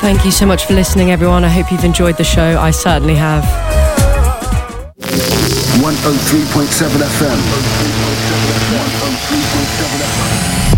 Thank you so much for listening, everyone. I hope you've enjoyed the show. I certainly have. 103.7 FM.